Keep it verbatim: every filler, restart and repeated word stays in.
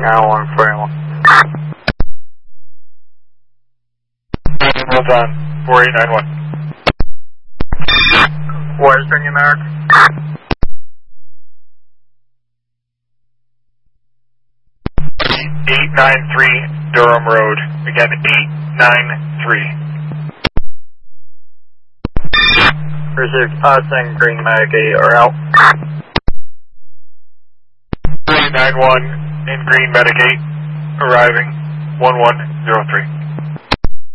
nine one four one. Hold on, four eight nine one. Western America. eight nine three Durham Road. Again, eight nine three. Received us and Green Medicaid are out. four eight nine one in Green Medicaid, arriving one one zero three.